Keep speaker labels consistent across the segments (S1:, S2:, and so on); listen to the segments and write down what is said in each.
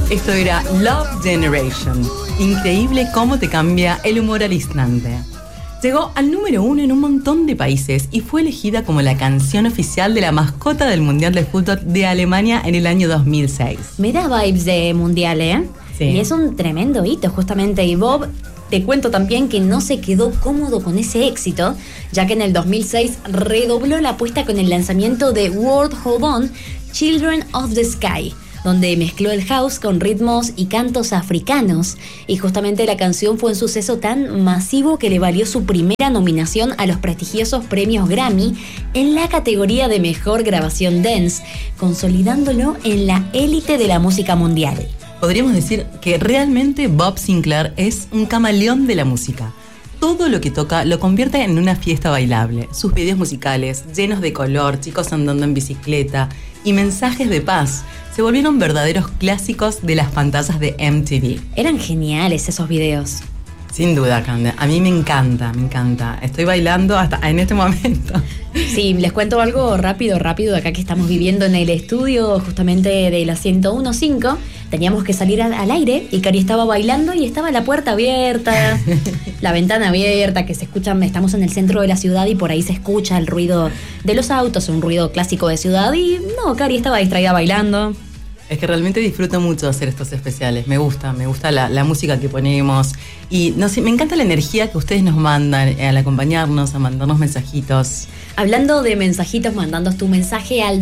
S1: Esto era Love Generation. Increíble cómo te cambia el humor al instante. Llegó al número 1 en un montón de países y fue elegida como la canción oficial de la mascota del Mundial de Fútbol de Alemania en el año 2006.
S2: Me da vibes de mundial, ¿eh?
S1: Sí.
S2: Y es un tremendo hito, justamente. Y Bob, te cuento también que no se quedó cómodo con ese éxito, ya que en el 2006 redobló la apuesta con el lanzamiento de World Hold On, Children of the Sky, donde mezcló el house con ritmos y cantos africanos. Y justamente la canción fue un suceso tan masivo que le valió su primera nominación a los prestigiosos premios Grammy en la categoría de Mejor Grabación Dance, consolidándolo en la élite de la música mundial.
S1: Podríamos decir que realmente Bob Sinclair es un camaleón de la música. Todo lo que toca lo convierte en una fiesta bailable. Sus videos musicales, llenos de color, chicos andando en bicicleta y mensajes de paz, se volvieron verdaderos clásicos de las pantallas de MTV.
S2: Eran geniales esos videos.
S1: Sin duda, Cande. A mí me encanta, me encanta. Estoy bailando hasta en este momento.
S2: Sí, les cuento algo rápido, de acá que estamos viviendo en el estudio justamente de la 101.5. Teníamos que salir al aire y Cari estaba bailando y estaba la puerta abierta, la ventana abierta, que se escuchan, estamos en el centro de la ciudad y por ahí se escucha el ruido de los autos, un ruido clásico de ciudad y no, Cari estaba distraída bailando.
S1: Es que realmente disfruto mucho hacer estos especiales. Me gusta la música que ponemos. Y no sé, me encanta la energía que ustedes nos mandan al acompañarnos, a mandarnos mensajitos.
S2: Hablando de mensajitos, mandando tu mensaje al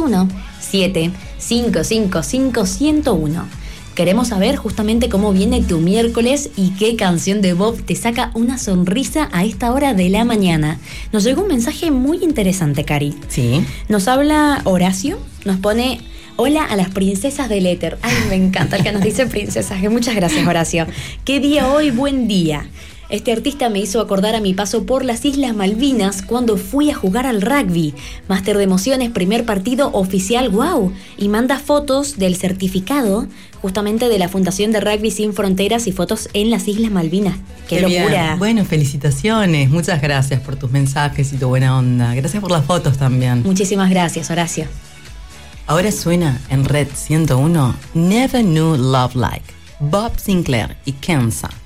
S2: 261-7555-101. Queremos saber justamente cómo viene tu miércoles y qué canción de Bob te saca una sonrisa a esta hora de la mañana. Nos llegó un mensaje muy interesante, Cari.
S1: Sí.
S2: Nos habla Horacio, nos pone: hola a las princesas del éter. Ay, me encanta el que nos dice princesas. Muchas gracias, Horacio. ¿Qué día hoy? Buen día. Este artista me hizo acordar a mi paso por las Islas Malvinas cuando fui a jugar al rugby. Máster de emociones, primer partido oficial, wow. Y manda fotos del certificado justamente de la Fundación de Rugby Sin Fronteras y fotos en las Islas Malvinas. ¡Qué locura!
S1: Bien. Bueno, felicitaciones. Muchas gracias por tus mensajes y tu buena onda. Gracias por las fotos también.
S2: Muchísimas gracias, Horacio.
S1: Ahora suena en Red 101 Never Knew Love Like, Bob Sinclair y Kenza.